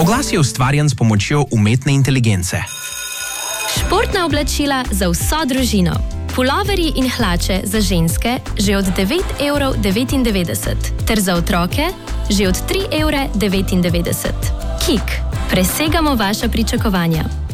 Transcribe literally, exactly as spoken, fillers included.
Oglas je ustvarjen s pomočjo umetne inteligence. Športna oblačila za vso družino. Puloverji in hlače za ženske že od devet evrov devetindevetdeset, ter za otroke že od tri evre devetindevetdeset. Kik. Presegamo vaša pričakovanja.